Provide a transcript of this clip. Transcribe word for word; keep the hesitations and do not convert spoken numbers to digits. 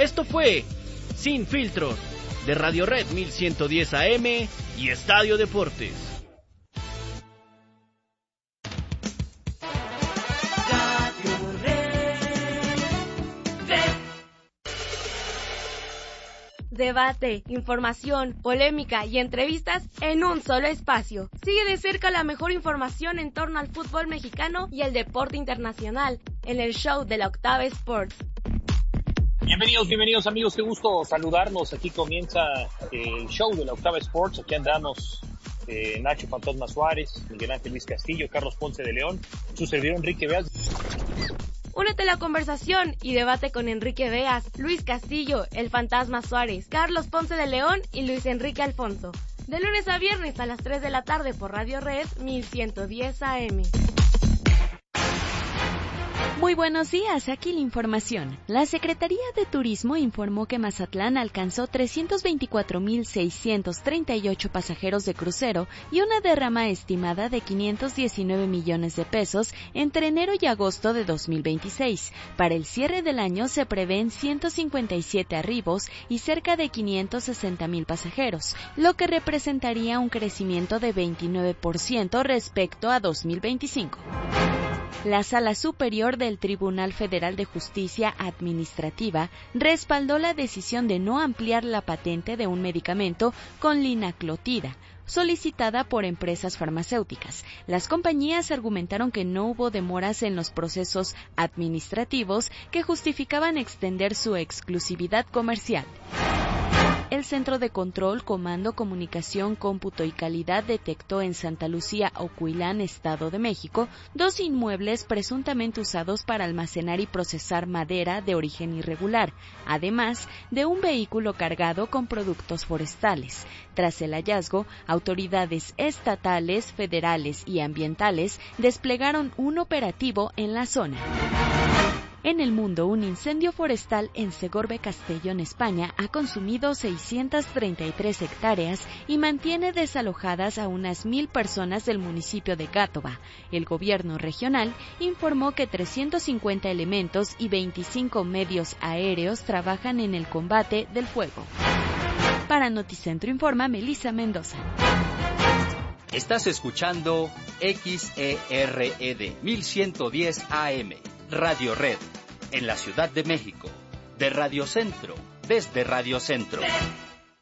Esto fue Sin Filtros, de Radio Red mil ciento diez A M y Estadio Deportes. Debate, información, polémica y entrevistas en un solo espacio. Sigue de cerca la mejor información en torno al fútbol mexicano y el deporte internacional en el show de la Octava Sports. Bienvenidos, bienvenidos amigos, qué gusto saludarnos. Aquí comienza el show de la Octava Sports. Aquí andamos eh, Nacho Fantasma Suárez, Miguel Ángel Luis Castillo, Carlos Ponce de León, su servidor Enrique Beas. Únete a la conversación y debate con Enrique Beas, Luis Castillo, el Fantasma Suárez, Carlos Ponce de León y Luis Enrique Alfonso. De lunes a viernes a las tres de la tarde por Radio Red mil ciento diez A M. Muy buenos días, aquí la información. La Secretaría de Turismo informó que Mazatlán alcanzó trescientos veinticuatro mil seiscientos treinta y ocho pasajeros de crucero y una derrama estimada de quinientos diecinueve millones de pesos entre enero y agosto de dos mil veintiséis. Para el cierre del año se prevén ciento cincuenta y siete arribos y cerca de quinientos sesenta mil pasajeros, lo que representaría un crecimiento de veintinueve por ciento respecto a dos mil veinticinco. La Sala Superior del Tribunal Federal de Justicia Administrativa respaldó la decisión de no ampliar la patente de un medicamento con linaclotida, solicitada por empresas farmacéuticas. Las compañías argumentaron que no hubo demoras en los procesos administrativos que justificaban extender su exclusividad comercial. El Centro de Control, Comando, Comunicación, Cómputo y Calidad detectó en Santa Lucía, Ocuilán, Estado de México, dos inmuebles presuntamente usados para almacenar y procesar madera de origen irregular, además de un vehículo cargado con productos forestales. Tras el hallazgo, autoridades estatales, federales y ambientales desplegaron un operativo en la zona. En el mundo, un incendio forestal en Segorbe Castellón, España, ha consumido seiscientas treinta y tres hectáreas y mantiene desalojadas a unas mil personas del municipio de Gátova. El gobierno regional informó que trescientos cincuenta elementos y veinticinco medios aéreos trabajan en el combate del fuego. Para Noticentro informa Melissa Mendoza. Estás escuchando X E R E D mil ciento diez A M. Radio Red, en la Ciudad de México, de Radio Centro, desde Radio Centro.